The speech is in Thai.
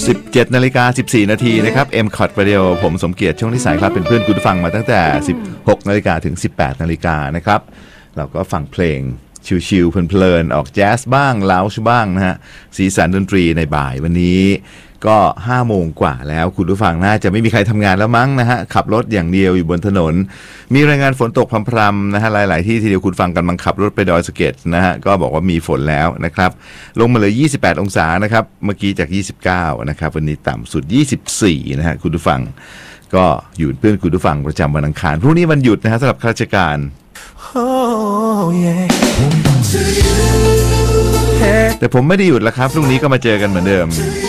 17 นาฬิกา 14 นาทีนะครับ M-COT Radio ผมสมเกียรติช่วงที่สายครับเป็นเพื่อนคุณผู้ฟังมาตั้งแต่ 16 นาฬิกาถึง 18 นาฬิกานะครับเราก็ฟังเพลงชิลๆเพลินๆออกแจ๊สบ้างลาวช์บ้างนะฮะสีสันดนตรีในบ่ายวันนี้ก็5 โมงกว่าแล้วคุณผู้ฟังน่าจะไม่มีใครทำงานแล้วมั้งนะฮะขับรถอย่างเดียวอยู่บนถนนมีรายงานฝนตกพรำๆนะฮะหลายๆที่ทีเดียวคุณฟังกำลังขับรถไปดอยสะเก็ดนะฮะก็บอกว่ามีฝนแล้วนะครับลงมาเลย28 องศานะครับเมื่อกี้จาก29นะครับวันนี้ต่ำสุด24นะฮะคุณผู้ฟังก็อยู่เพื่อนคุณผู้ฟังประจำวันอังคารพรุ่งนี้วันหยุดนะฮะสำหรับข้าราชการแต่ผมไม่ได้หยุดแล้วครับพรุ่งนี้ก็มาเจอกันเหมือนเดิม